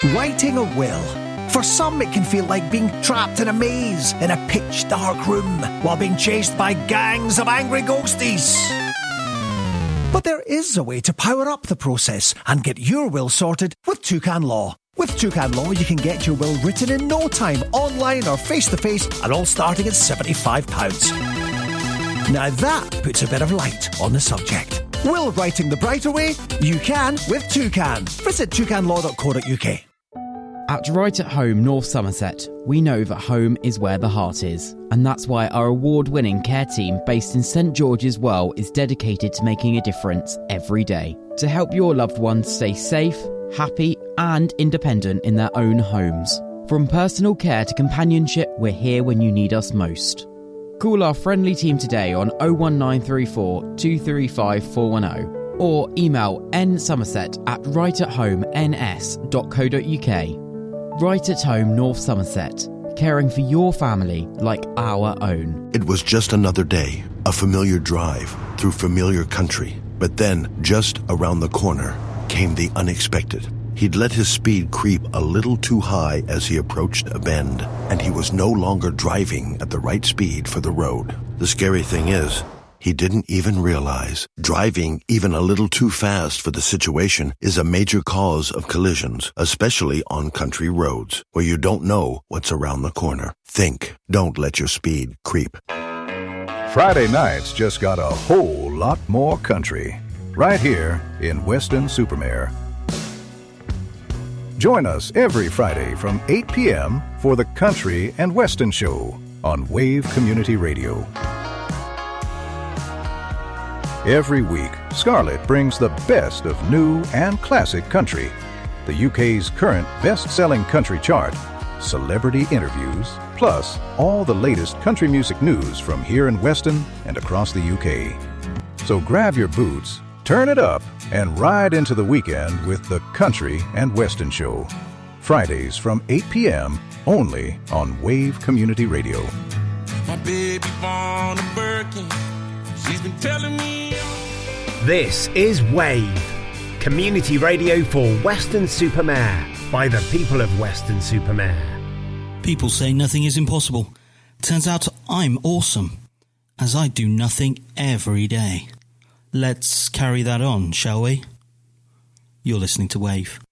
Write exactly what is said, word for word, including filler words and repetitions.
Writing a will. For some, it can feel like being trapped in a maze in a pitch-dark room while being chased by gangs of angry ghosties. But there is a way to power up the process and get your will sorted with Toucan Law. With Toucan Law, you can get your will written in no time, online or face-to-face, and all starting at seventy-five pounds. Now that puts a bit of light on the subject. Will writing the brighter way? You can with Toucan. Visit toucan law dot co dot uk. At Right at Home North Somerset, we know that home is where the heart is. And that's why our award-winning care team based in St George's Well is dedicated to making a difference every day. To help your loved ones stay safe, happy and independent in their own homes. From personal care to companionship, we're here when you need us most. Call our friendly team today on oh one nine three four, two three five, four one oh or email nsomerset at right at home n s dot co dot uk. Right at Home North Somerset, caring for your family like our own. It was just another day, a familiar drive through familiar country. But then, just around the corner, came the unexpected. He'd let his speed creep a little too high as he approached a bend, and he was no longer driving at the right speed for the road. The scary thing is, he didn't even realize driving even a little too fast for the situation is a major cause of collisions, especially on country roads where you don't know what's around the corner. Think, don't let your speed creep. Friday nights just got a whole lot more country right here in Weston-super-Mare. Join us every Friday from eight p.m. for the Country and Weston Show on Wave Community Radio. Every week, Scarlett brings the best of new and classic country, the U K's current best-selling country chart, celebrity interviews, plus all the latest country music news from here in Weston and across the U K. So grab your boots, turn it up, and ride into the weekend with the Country and Weston Show. Fridays from eight p.m. only on Wave Community Radio. My baby born a Birkin. She's been telling me. This is Wave, community radio for Weston-super-Mare by the people of Weston-super-Mare. People say nothing is impossible. Turns out I'm awesome, as I do nothing every day. Let's carry that on, shall we? You're listening to Wave.